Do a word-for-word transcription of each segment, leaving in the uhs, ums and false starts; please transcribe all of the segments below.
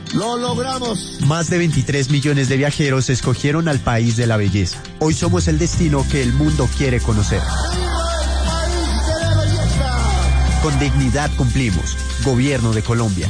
¡Lo logramos! Más de veintitrés millones de viajeros escogieron al país de la belleza. Hoy somos el destino que el mundo quiere conocer. Con dignidad cumplimos. Gobierno de Colombia.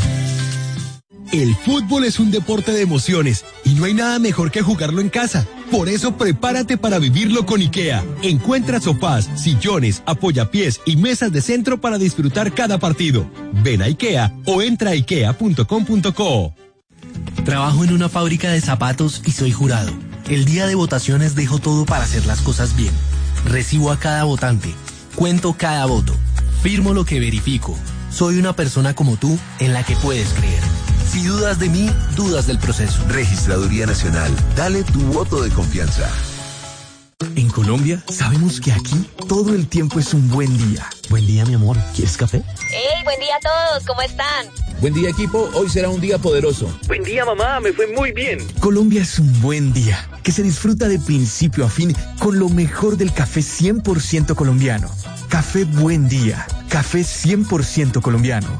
El fútbol es un deporte de emociones y no hay nada mejor que jugarlo en casa. Por eso prepárate para vivirlo con IKEA. Encuentra sofás, sillones, apoyapiés y mesas de centro para disfrutar cada partido. Ven a IKEA o entra a ikea punto com punto co. Trabajo en una fábrica de zapatos y soy jurado. El día de votaciones dejo todo para hacer las cosas bien. Recibo a cada votante. Cuento cada voto. Firmo lo que verifico. Soy una persona como tú en la que puedes creer. Si dudas de mí, dudas del proceso. Registraduría Nacional. Dale tu voto de confianza. En Colombia, sabemos que aquí todo el tiempo es un buen día. Buen día, mi amor. ¿Quieres café? ¡Hey, buen día a todos! ¿Cómo están? Buen día, equipo. Hoy será un día poderoso. Buen día, mamá. Me fue muy bien. Colombia es un buen día que se disfruta de principio a fin con lo mejor del café cien por ciento colombiano. Café Buen Día. Café cien por ciento colombiano.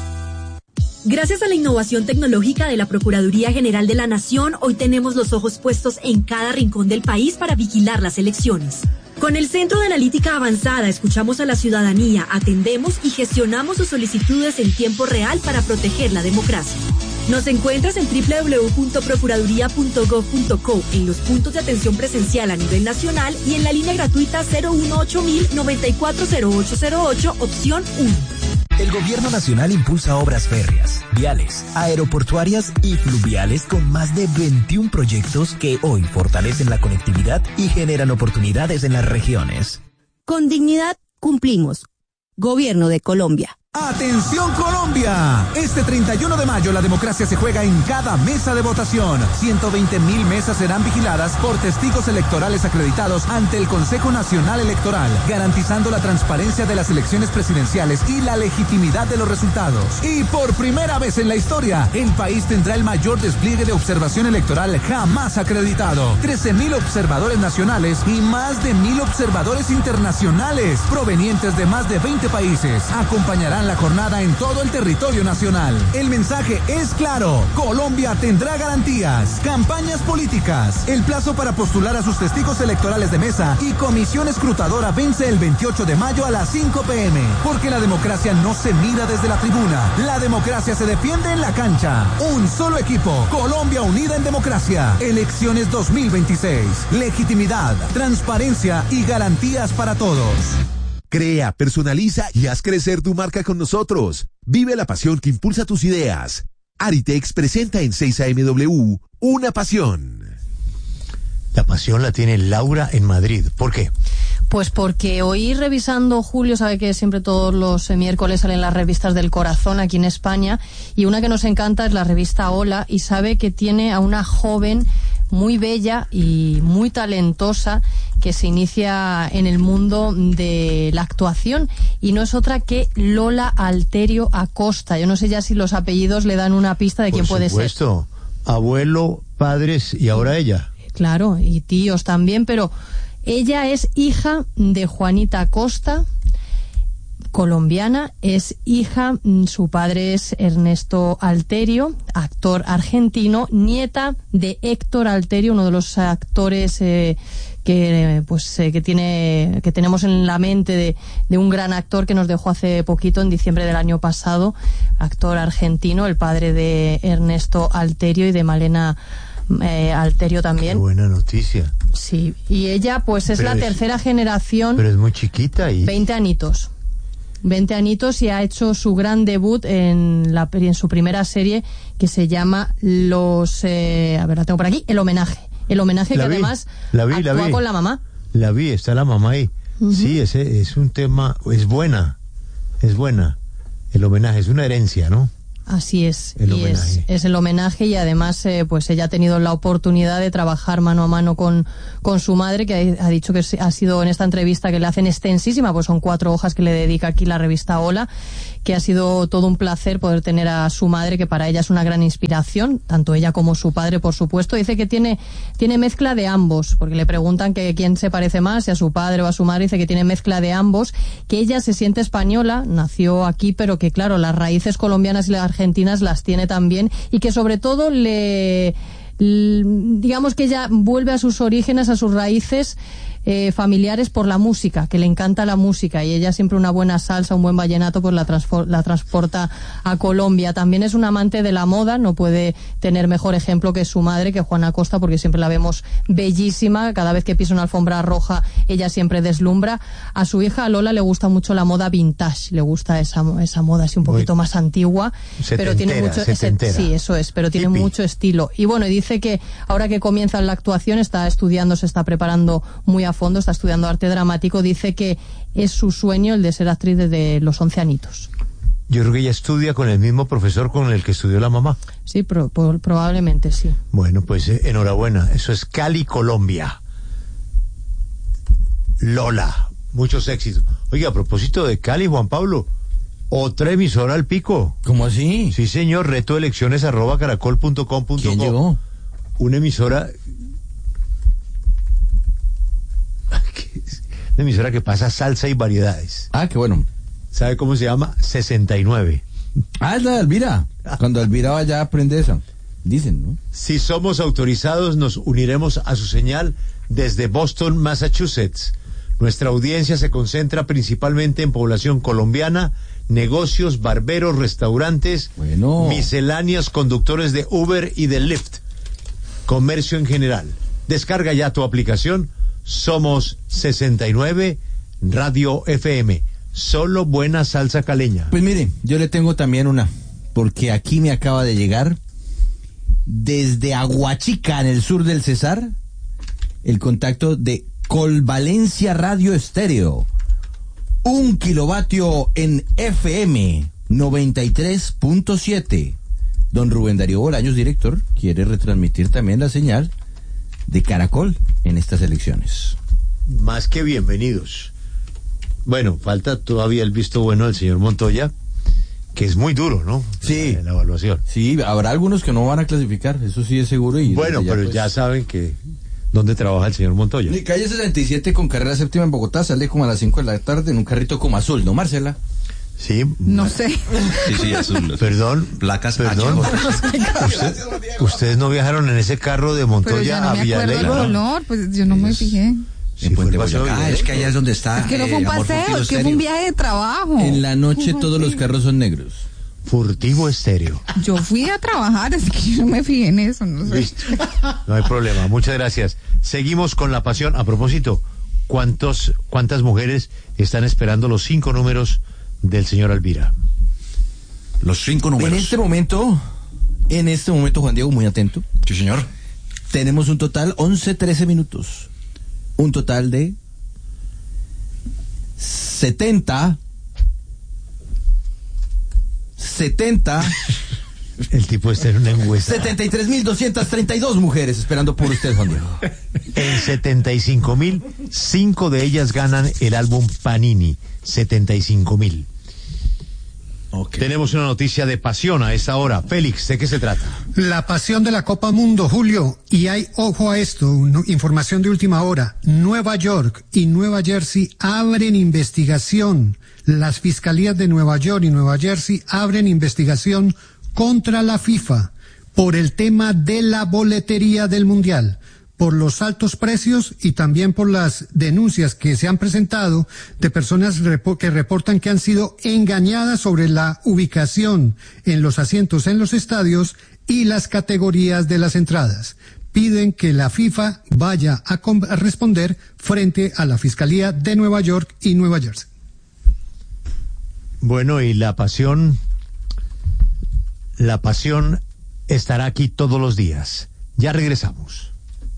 Gracias a la innovación tecnológica de la Procuraduría General de la Nación, hoy tenemos los ojos puestos en cada rincón del país para vigilar las elecciones. Con el Centro de Analítica Avanzada escuchamos a la ciudadanía, atendemos y gestionamos sus solicitudes en tiempo real para proteger la democracia. Nos encuentras en doble u doble u doble u punto procuraduría punto gov punto co, en los puntos de atención presencial a nivel nacional y en la línea gratuita cero uno ocho mil noventa y cuatro cero ocho cero ocho, opción uno. El Gobierno Nacional impulsa obras férreas, viales, aeroportuarias y fluviales con más de veintiún proyectos que hoy fortalecen la conectividad y generan oportunidades en las regiones. Con dignidad cumplimos. Gobierno de Colombia. ¡Atención Colombia! Este treinta y uno de mayo la democracia se juega en cada mesa de votación. ciento veinte mil mesas serán vigiladas por testigos electorales acreditados ante el Consejo Nacional Electoral, garantizando la transparencia de las elecciones presidenciales y la legitimidad de los resultados. Y por primera vez en la historia, el país tendrá el mayor despliegue de observación electoral jamás acreditado. trece mil observadores nacionales y más de mil observadores internacionales, provenientes de más de veinte países, acompañarán la jornada en todo el territorio nacional. El mensaje es claro: Colombia tendrá garantías, campañas políticas. El plazo para postular a sus testigos electorales de mesa y comisión escrutadora vence el veintiocho de mayo a las cinco pe eme, porque la democracia no se mira desde la tribuna, la democracia se defiende en la cancha. Un solo equipo, Colombia unida en democracia. Elecciones dos mil veintiséis. Legitimidad, transparencia y garantías para todos. Crea, personaliza y haz crecer tu marca con nosotros. Vive la pasión que impulsa tus ideas. Aritex presenta en seis a eme W Una Pasión. La pasión la tiene Laura en Madrid. ¿Por qué? Pues porque hoy revisando, Julio sabe que siempre todos los miércoles salen las revistas del corazón aquí en España, y una que nos encanta es la revista Hola, y sabe que tiene a una joven muy bella y muy talentosa que se inicia en el mundo de la actuación, y no es otra que Lola Alterio Acosta. Yo no sé ya si los apellidos le dan una pista de quién puede ser. Por supuesto, abuelo, padres y ahora ella. Claro, y tíos también, pero ella es hija de Juanita Acosta, colombiana, es hija, su padre es Ernesto Alterio, actor argentino, nieta de Héctor Alterio, uno de los actores eh, que pues eh, que tiene que tenemos en la mente de, de un gran actor que nos dejó hace poquito, en diciembre del año pasado, actor argentino, el padre de Ernesto Alterio y de Malena Eh, Alterio también. Qué buena noticia. Sí, y ella pues es pero la es, tercera generación. Pero es muy chiquita y... veinte anitos. veinte anitos y ha hecho su gran debut en, la, en su primera serie que se llama Los... Eh, a ver, la tengo por aquí. El Homenaje. El Homenaje la que vi, además la vi, actúa la vi. con la mamá. La vi, está la mamá ahí. Uh-huh. Sí, ese es un tema... Es buena. Es buena. El Homenaje es una herencia, ¿no? Así es, el y es, es el homenaje, y además eh, pues ella ha tenido la oportunidad de trabajar mano a mano con, con su madre, que ha, ha dicho que ha sido en esta entrevista que le hacen extensísima, pues son cuatro hojas que le dedica aquí la revista Hola, que ha sido todo un placer poder tener a su madre, que para ella es una gran inspiración, tanto ella como su padre, por supuesto. Dice que tiene, tiene mezcla de ambos, porque le preguntan que quién se parece más, si a su padre o a su madre, dice que tiene mezcla de ambos, que ella se siente española, nació aquí, pero que claro, las raíces colombianas y las argentinas las tiene también, y que sobre todo le, le digamos que ella vuelve a sus orígenes, a sus raíces Eh, familiares por la música, que le encanta la música, y ella siempre una buena salsa, un buen vallenato, pues la, transfor- la transporta a Colombia. También es una amante de la moda, no puede tener mejor ejemplo que su madre, que Juana Costa, porque siempre la vemos bellísima, cada vez que pisa una alfombra roja ella siempre deslumbra. A su hija a Lola le gusta mucho la moda vintage, le gusta esa, esa moda así un poquito Muy más antigua, pero tiene mucho ese, sí, eso es, pero tiene Hippie. mucho estilo. Y bueno, y dice que ahora que comienza la actuación está estudiando, se está preparando muy a fondo, está estudiando arte dramático, dice que es su sueño el de ser actriz desde los once añitos. Yo creo que ella estudia con el mismo profesor con el que estudió la mamá. Sí, pro, pro, probablemente sí. Bueno, pues eh, enhorabuena, eso es Cali, Colombia. Lola, muchos éxitos. Oiga, a propósito de Cali, Juan Pablo, otra emisora al pico. ¿Cómo así? Sí, señor, reto elecciones arroba caracol punto com punto co. ¿Quién llegó? Una emisora... Una emisora que pasa salsa y variedades. Ah, qué bueno. ¿Sabe cómo se llama? sesenta y nueve. Ah, es la de Elvira. Cuando Elvira vaya aprende eso. Dicen, ¿no? Si somos autorizados, nos uniremos a su señal desde Boston, Massachusetts. Nuestra audiencia se concentra principalmente en población colombiana, negocios, barberos, restaurantes, bueno. misceláneas, conductores de Uber y de Lyft. Comercio en general. Descarga ya tu aplicación. Somos sesenta y nueve Radio F M. Solo buena salsa caleña. Pues mire, yo le tengo también una, porque aquí me acaba de llegar desde Aguachica, en el sur del Cesar, el contacto de Colvalencia Radio Estéreo. Un kilovatio en F M noventa y tres punto siete. Don Rubén Darío Bolaños, director, quiere retransmitir también la señal de Caracol en estas elecciones. Más que bienvenidos. Bueno, falta todavía el visto bueno del señor Montoya, que es muy duro, ¿no? Sí. La, la evaluación. Sí, habrá algunos que no van a clasificar, eso sí es seguro. Y bueno, ya, pero pues... ya saben que dónde trabaja el señor Montoya. Y calle sesenta y siete con carrera séptima en Bogotá, sale como a las cinco de la tarde en un carrito como azul, ¿no, Marcela? Sí. No sé. Sí, sí, azul. Perdón. Placas Perdón. ¿Usted, ustedes no viajaron en ese carro de Montoya no a Villaley. El olor, pues yo no me fijé. Sí, fue ah, es que allá es donde está. Es que no fue un eh, paseo, es que fue un viaje de trabajo. En la noche todos los carros son negros. Furtivo Estéreo. Yo fui a trabajar, así que yo no me fijé en eso, no sé. Listo. No hay problema, muchas gracias. Seguimos con la pasión. A propósito, ¿cuántos, cuántas mujeres están esperando los cinco números del señor Alvira? Los cinco números. En este momento, en este momento, Juan Diego, muy atento. Sí, señor. Tenemos un total once, trece minutos. Un total de setenta. setenta. El tipo está en una encuesta. setenta y tres mil doscientas treinta y dos mujeres esperando por usted, Juan Diego. En setenta y cinco mil, cinco de ellas ganan el álbum Panini. setenta y cinco mil. Okay. Tenemos una noticia de pasión a esta hora. Félix, ¿de qué se trata? La pasión de la Copa Mundo, Julio. Y hay, ojo a esto, no, información de última hora. Nueva York y Nueva Jersey abren investigación. Las fiscalías de Nueva York y Nueva Jersey abren investigación contra la FIFA por el tema de la boletería del Mundial, por los altos precios y también por las denuncias que se han presentado de personas repo- que reportan que han sido engañadas sobre la ubicación en los asientos en los estadios y las categorías de las entradas. Piden que la FIFA vaya a, com- a responder frente a la Fiscalía de Nueva York y Nueva Jersey. Bueno, y la pasión, la pasión estará aquí todos los días. Ya regresamos.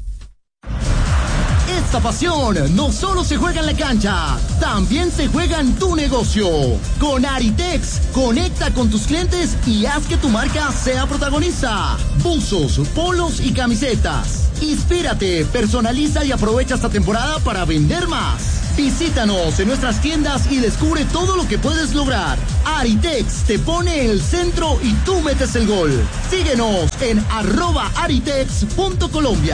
Esta pasión no solo se juega en la cancha, también se juega en tu negocio. Con Aritex, conecta con tus clientes y haz que tu marca sea protagonista. Buzos, polos y camisetas. Inspírate, personaliza y aprovecha esta temporada para vender más. Visítanos en nuestras tiendas y descubre todo lo que puedes lograr. Aritex te pone el centro y tú metes el gol. Síguenos en arroba aritex punto colombia.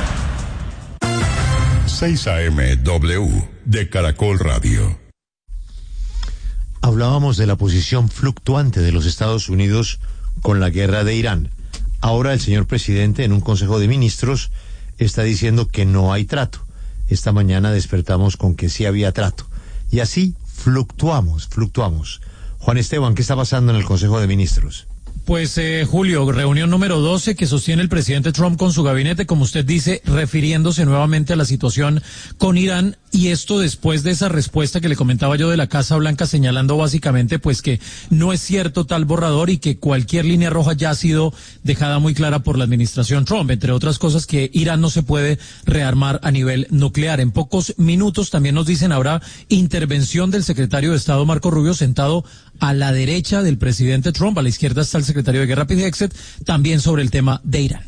seis A M W de Caracol Radio. Hablábamos de la posición fluctuante de los Estados Unidos con la guerra de Irán. Ahora el señor presidente en un consejo de ministros está diciendo que no hay trato. Esta mañana despertamos con que sí había trato. Y así fluctuamos, fluctuamos. Juan Esteban, ¿qué está pasando en el consejo de ministros? Pues, eh, Julio, reunión número doce que sostiene el presidente Trump con su gabinete, como usted dice, refiriéndose nuevamente a la situación con Irán, y esto después de esa respuesta que le comentaba yo de la Casa Blanca, señalando básicamente pues que no es cierto tal borrador y que cualquier línea roja ya ha sido dejada muy clara por la administración Trump, entre otras cosas que Irán no se puede rearmar a nivel nuclear. En pocos minutos también nos dicen habrá intervención del secretario de Estado Marco Rubio sentado a la derecha del presidente Trump, a la izquierda está el secretario de Guerra Pete Hegseth, también sobre el tema de Irán.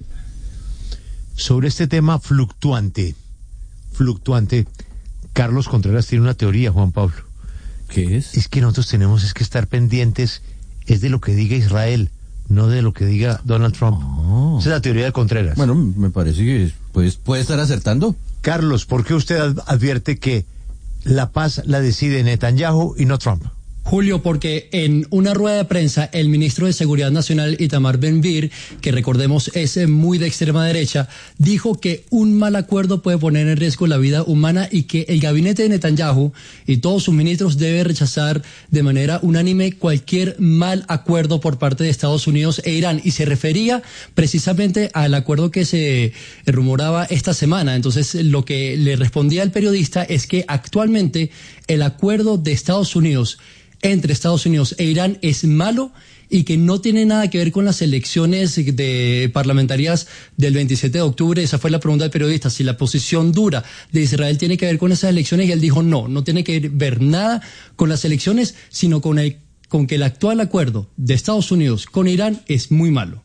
Sobre este tema fluctuante, fluctuante, Carlos Contreras tiene una teoría, Juan Pablo. ¿Qué es? Es que nosotros tenemos es que estar pendientes es de lo que diga Israel, no de lo que diga Donald Trump. Oh. Esa es la teoría de Contreras. Bueno, me parece que pues, puede estar acertando. Carlos, ¿por qué usted advierte que la paz la decide Netanyahu y no Trump? Julio, porque en una rueda de prensa el ministro de Seguridad Nacional, Itamar Ben-Gvir, que recordemos es muy de extrema derecha, dijo que un mal acuerdo puede poner en riesgo la vida humana y que el gabinete de Netanyahu y todos sus ministros deben rechazar de manera unánime cualquier mal acuerdo por parte de Estados Unidos e Irán. Y se refería precisamente al acuerdo que se rumoraba esta semana. Entonces, lo que le respondía al periodista es que actualmente el acuerdo de Estados Unidos entre Estados Unidos e Irán es malo y que no tiene nada que ver con las elecciones de parlamentarias del veintisiete de octubre. Esa fue la pregunta del periodista, si la posición dura de Israel tiene que ver con esas elecciones, y él dijo no, no tiene que ver nada con las elecciones, sino con el, con que el actual acuerdo de Estados Unidos con Irán es muy malo.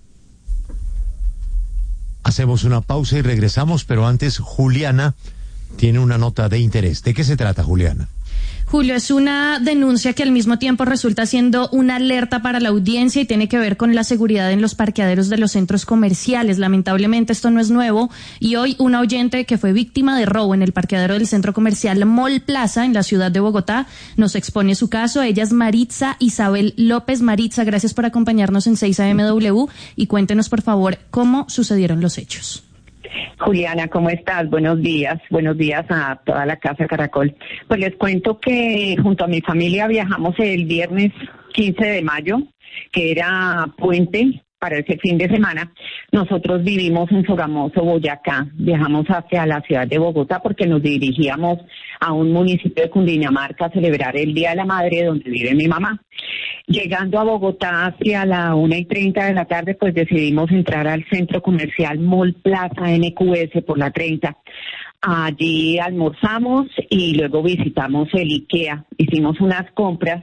Hacemos una pausa y regresamos, pero antes Juliana tiene una nota de interés. ¿De qué se trata, Juliana? Julio, es una denuncia que al mismo tiempo resulta siendo una alerta para la audiencia y tiene que ver con la seguridad en los parqueaderos de los centros comerciales. Lamentablemente esto no es nuevo y hoy una oyente que fue víctima de robo en el parqueadero del centro comercial Mall Plaza en la ciudad de Bogotá nos expone su caso. Ella es Maritza Isabel López. Maritza, gracias por acompañarnos en seis A M W y cuéntenos por favor cómo sucedieron los hechos. Juliana, ¿cómo estás? Buenos días, buenos días a toda la Casa Caracol. Pues les cuento que junto a mi familia viajamos el viernes quince de mayo, que era puente para ese fin de semana. Nosotros vivimos en Sogamoso, Boyacá. Viajamos hacia la ciudad de Bogotá porque nos dirigíamos a un municipio de Cundinamarca a celebrar el Día de la Madre donde vive mi mamá. Llegando a Bogotá hacia la una y treinta de la tarde, pues decidimos entrar al centro comercial Mall Plaza N Q S por la treinta. Allí almorzamos y luego visitamos el IKEA. Hicimos unas compras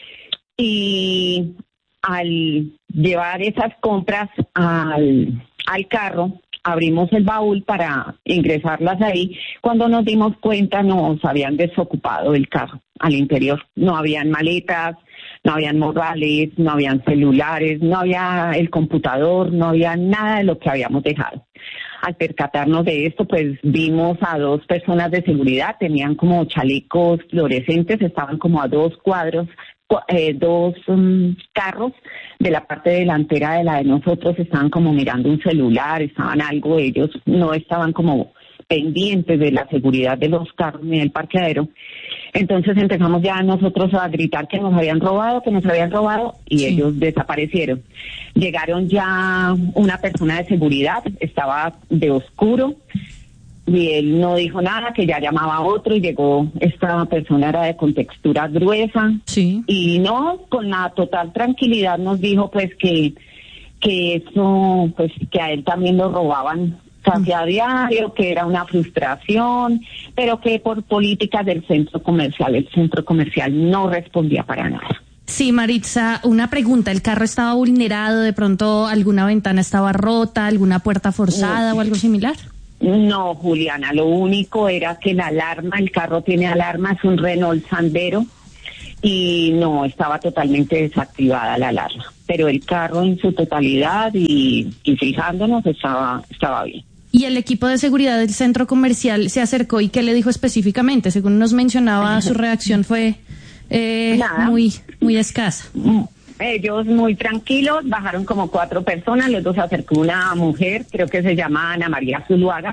y al llevar esas compras al, al carro, abrimos el baúl para ingresarlas ahí. Cuando nos dimos cuenta, nos habían desocupado el carro al interior. No habían maletas, no habían morrales, no habían celulares, no había el computador, no había nada de lo que habíamos dejado. Al percatarnos de esto, pues vimos a dos personas de seguridad, tenían como chalecos fluorescentes, estaban como a dos cuadros, eh, dos um, carros de la parte delantera de la de nosotros, estaban como mirando un celular, estaban algo, ellos no estaban como pendientes de la seguridad de los carros ni del parqueadero. Entonces empezamos ya nosotros a gritar que nos habían robado, que nos habían robado, y sí, ellos desaparecieron. Llegaron ya una persona de seguridad, estaba de oscuro, y él no dijo nada, que ya llamaba a otro, y llegó, esta persona era de contextura gruesa, sí, y no, con la total tranquilidad nos dijo pues que, que eso, pues que a él también lo robaban casi a diario, que era una frustración, pero que por políticas del centro comercial, el centro comercial no respondía para nada. Sí, Maritza, una pregunta, ¿el carro estaba vulnerado? ¿De pronto alguna ventana estaba rota, alguna puerta forzada no, o algo similar? No, Juliana, lo único era que la alarma, el carro tiene alarma, es un Renault Sandero, y no, estaba totalmente desactivada la alarma, pero el carro en su totalidad y, y fijándonos estaba, estaba bien. ¿Y el equipo de seguridad del centro comercial se acercó y qué le dijo específicamente? Según nos mencionaba, su reacción fue eh, muy, muy escasa. ellos muy tranquilos, bajaron como cuatro personas, luego se acercó una mujer, creo que se llama Ana María Zuluaga,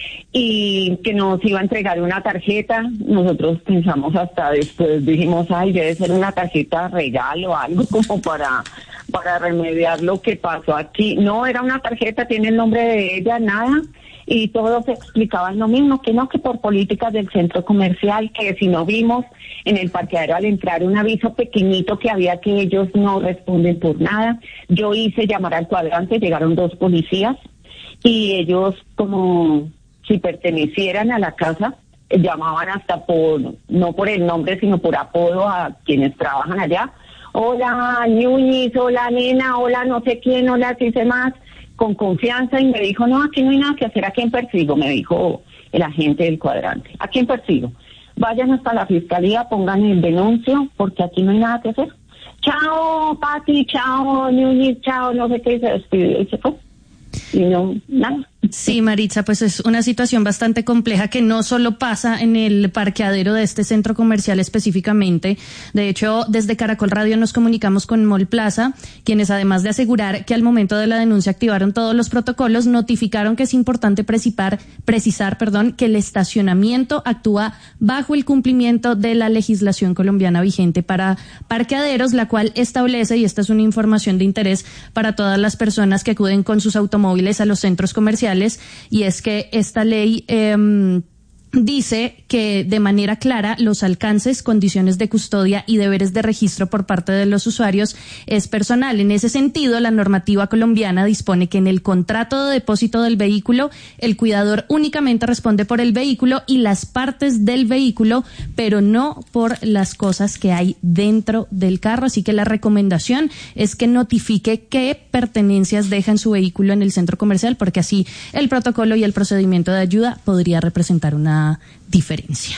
y que nos iba a entregar una tarjeta. Nosotros pensamos hasta después, dijimos, ay, debe ser una tarjeta regalo o algo como para, para remediar lo que pasó aquí. No, era una tarjeta, tiene el nombre de ella, nada. Y todos explicaban lo mismo, que no, que por políticas del centro comercial, que si no vimos en el parqueadero al entrar un aviso pequeñito que había, que ellos no responden por nada. Yo hice llamar al cuadrante, llegaron dos policías y ellos, como si pertenecieran a la casa, llamaban hasta por, no por el nombre, sino por apodo a quienes trabajan allá. Hola, Ñuñiz, hola, nena, hola, no sé quién, hola, si sé más, con confianza, y me dijo, no, aquí no hay nada que hacer, ¿a quién persigo? Me dijo el agente del cuadrante, ¿a quién persigo? Vayan hasta la fiscalía, pongan el denuncio, porque aquí no hay nada que hacer. Chao, Pati, chao, Ñuñiz, chao, no sé qué, se despidió y se fue. Y no, nada. Sí, Maritza, pues es una situación bastante compleja que no solo pasa en el parqueadero de este centro comercial específicamente. De hecho, desde Caracol Radio nos comunicamos con Mall Plaza, quienes además de asegurar que al momento de la denuncia activaron todos los protocolos, notificaron que es importante precisar, precisar, perdón, que el estacionamiento actúa bajo el cumplimiento de la legislación colombiana vigente para parqueaderos, la cual establece, y esta es una información de interés para todas las personas que acuden con sus automóviles a los centros comerciales, y es que esta ley eh, dice que de manera clara los alcances, condiciones de custodia y deberes de registro por parte de los usuarios es personal. En ese sentido, la normativa colombiana dispone que en el contrato de depósito del vehículo, el cuidador únicamente responde por el vehículo y las partes del vehículo, pero no por las cosas que hay dentro del carro. Así que la recomendación es que notifique qué pertenencias deja en su vehículo en el centro comercial, porque así el protocolo y el procedimiento de ayuda podría representar una diferencia.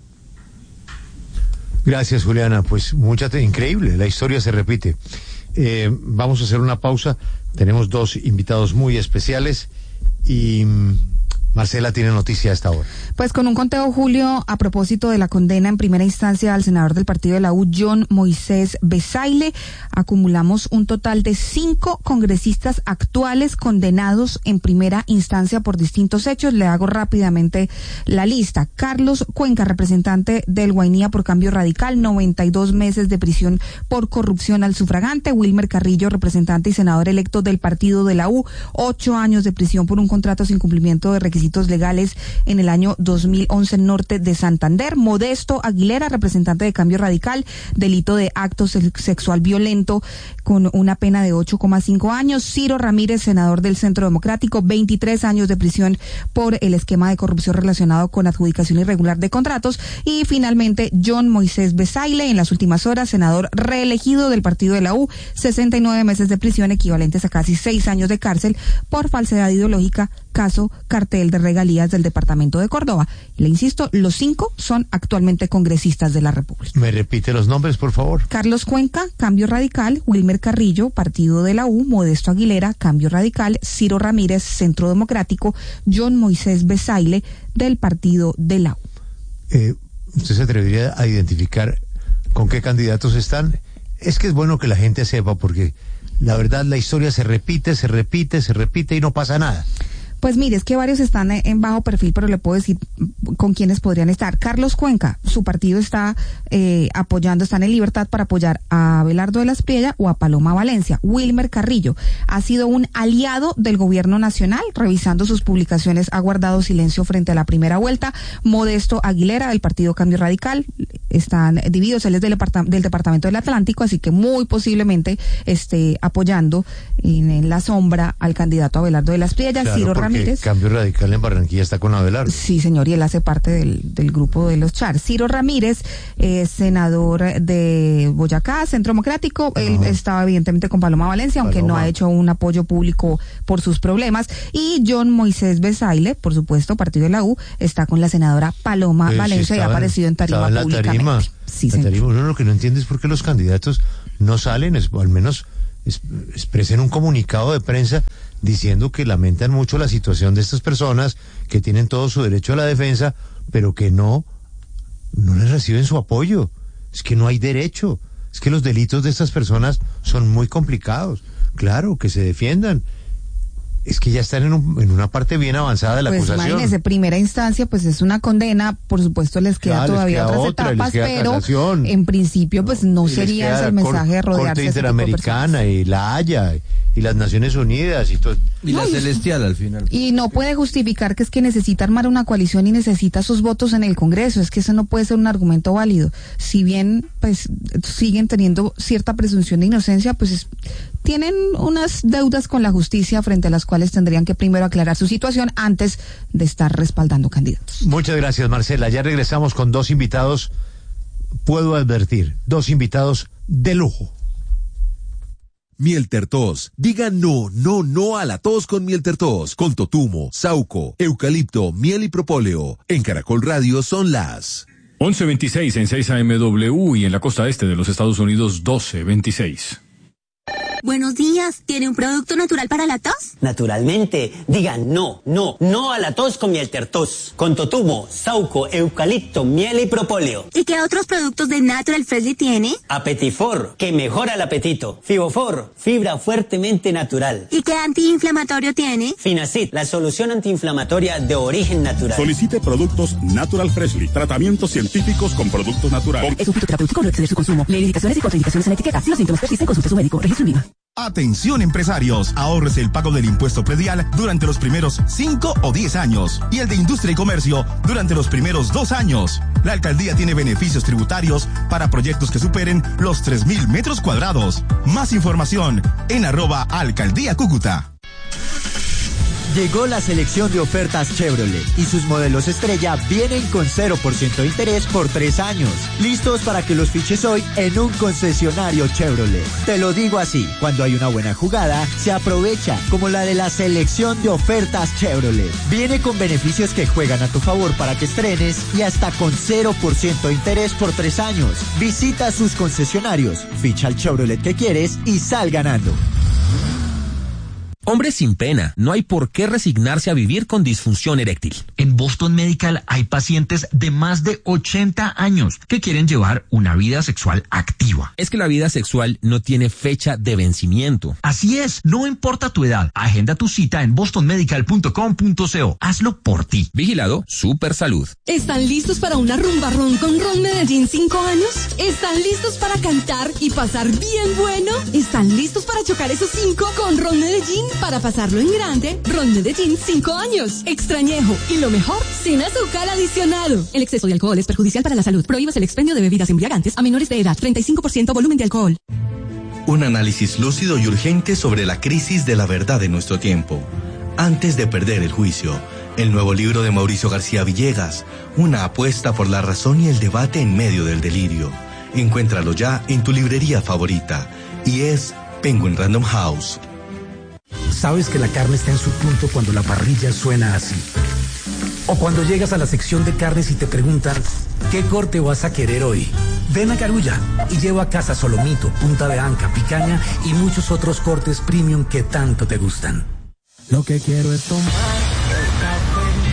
Gracias, Juliana. Pues mucha increíble, la historia se repite. Eh, vamos a hacer una pausa. Tenemos dos invitados muy especiales y Marcela tiene noticia a esta hora. Pues con un conteo, Julio, a propósito de la condena en primera instancia al senador del partido de la U, John Moisés Besaile, acumulamos un total de cinco congresistas actuales condenados en primera instancia por distintos hechos. Le hago rápidamente la lista. Carlos Cuenca, representante del Guainía por Cambio Radical, noventa y dos meses de prisión por corrupción al sufragante. Wilmer Carrillo, representante y senador electo del partido de la U, ocho años de prisión por un contrato sin cumplimiento de requisitos legales en el año dos mil once en Norte de Santander. Modesto Aguilera, representante de Cambio Radical, delito de acto sexual violento con una pena de ocho coma cinco años. Ciro Ramírez, senador del Centro Democrático, veintitrés años de prisión por el esquema de corrupción relacionado con adjudicación irregular de contratos. Y finalmente, John Moisés Besaile, en las últimas horas, senador reelegido del partido de la U, sesenta y nueve meses de prisión, equivalentes a casi seis años de cárcel por falsedad ideológica, caso cartel de regalías del departamento de Córdoba. Le insisto, los cinco son actualmente congresistas de la República. ¿Me repite los nombres, por favor? Carlos Cuenca, Cambio Radical; Wilmer Carrillo, partido de la U; Modesto Aguilera, Cambio Radical; Ciro Ramírez, Centro Democrático; John Moisés Besaile, del partido de la U. Eh, ¿Usted se atrevería a identificar con qué candidatos están? Es que es bueno que la gente sepa, porque la verdad la historia se repite, se repite, se repite y no pasa nada. Pues mire, es que varios están en bajo perfil, pero le puedo decir con quiénes podrían estar. Carlos Cuenca, su partido está eh, apoyando, están en libertad para apoyar a Abelardo de la Espriella o a Paloma Valencia. Wilmer Carrillo ha sido un aliado del gobierno nacional, revisando sus publicaciones ha guardado silencio frente a la primera vuelta. Modesto Aguilera, del partido Cambio Radical, están divididos, él es del, del departamento del Atlántico, así que muy posiblemente esté apoyando en, en la sombra al candidato Abelardo de la Espriella. Claro, Ciro Ramírez. Cambio Radical en Barranquilla está con Abelardo. Sí, señor, y él hace parte del, del grupo de los Char. Ciro Ramírez, eh, senador de Boyacá, Centro Democrático. Ajá. Él estaba evidentemente con Paloma Valencia, aunque Paloma. no ha hecho un apoyo público por sus problemas. Y John Moisés Besaile, por supuesto, partido de la U, está con la senadora Paloma pues Valencia y ha aparecido en tarima en la públicamente. Tarima. Sí, la señor. tarima. Uno lo que no entiende es por qué los candidatos no salen, es, o al menos es, expresen un comunicado de prensa diciendo que lamentan mucho la situación de estas personas, que tienen todo su derecho a la defensa, pero que no, no les reciben su apoyo. Es que no hay derecho. Es que los delitos de estas personas son muy complicados. Claro, que se defiendan. Es que ya están en, un, en una parte bien avanzada de la pues acusación. Imagínese, primera instancia, pues es una condena, por supuesto les queda claro, todavía les queda otras otra, etapas, pero casación. En principio pues no Y sería ese el mensaje de rodearse Corte de ese tipo de Interamericana y la Haya y las Naciones Unidas y todo. Y la No, y- celestial al final. Y no puede justificar que es que necesita armar una coalición y necesita sus votos en el Congreso. Es que eso no puede ser un argumento válido. Si bien pues siguen teniendo cierta presunción de inocencia, pues es- tienen unas deudas con la justicia frente a las cuales tendrían que primero aclarar su situación antes de estar respaldando candidatos. Muchas gracias, Marcela. Ya regresamos con dos invitados, puedo advertir, dos invitados de lujo. Miel Tertos. Diga no, no, no a la tos con Miel Tertos. Con totumo, sauco, eucalipto, miel y propóleo. En Caracol Radio son las once veintiséis en seis A M W y en la costa este de los Estados Unidos doce veintiséis. Buenos días, ¿tiene un producto natural para la tos? Naturalmente, digan no, no, no a la tos con Miel Tertos, con totumo, sauco, eucalipto, miel y propóleo. ¿Y qué otros productos de Natural Freshly tiene? Apetifor, que mejora el apetito. Fibofor, fibra fuertemente natural. ¿Y qué antiinflamatorio tiene? Finacid, la solución antiinflamatoria de origen natural. Solicite productos Natural Freshly, tratamientos científicos con productos naturales. Es un fitoterapéutico, no exceder su consumo. Lee indicaciones y contraindicaciones en la etiqueta. Si los síntomas persisten, consulte a su médico. Registro en viva. Atención empresarios, ahórrese el pago del impuesto predial durante los primeros cinco o diez años y el de industria y comercio durante los primeros dos años. La alcaldía tiene beneficios tributarios para proyectos que superen los tres mil metros cuadrados. Más información en arroba alcaldía Cúcuta. Llegó la selección de ofertas Chevrolet y sus modelos estrella vienen con cero por ciento de interés por tres años. Listos para que los fiches hoy en un concesionario Chevrolet. Te lo digo así, cuando hay una buena jugada, se aprovecha, como la de la selección de ofertas Chevrolet. Viene con beneficios que juegan a tu favor para que estrenes y hasta con cero por ciento de interés por tres años. Visita sus concesionarios, ficha el Chevrolet que quieres y sal ganando. Hombre sin pena, no hay por qué resignarse a vivir con disfunción eréctil. En Boston Medical hay pacientes de más de ochenta años que quieren llevar una vida sexual activa. Es que la vida sexual no tiene fecha de vencimiento. Así es, no importa tu edad, agenda tu cita en boston medical punto com punto co. Hazlo por ti. Vigilado Super Salud. ¿Están listos para una rumba ron con Ron Medellín cinco años? ¿Están listos para cantar y pasar bien bueno? ¿Están listos para chocar esos cinco con Ron Medellín? Para pasarlo en grande, Ron Medellín cinco años. Extrañejo y lo mejor, sin azúcar adicionado. El exceso de alcohol es perjudicial para la salud. Prohíbas el expendio de bebidas embriagantes a menores de edad. treinta y cinco por ciento volumen de alcohol. Un análisis lúcido y urgente sobre la crisis de la verdad de nuestro tiempo. Antes de perder el juicio. El nuevo libro de Mauricio García Villegas. Una apuesta por la razón y el debate en medio del delirio. Encuéntralo ya en tu librería favorita. Y es Penguin Random House. Sabes que la carne está en su punto cuando la parrilla suena así. O cuando llegas a la sección de carnes y te preguntan, ¿qué corte vas a querer hoy? Ven a Carulla y lleva a casa solomito, punta de anca, picaña y muchos otros cortes premium que tanto te gustan. Lo que quiero es tomar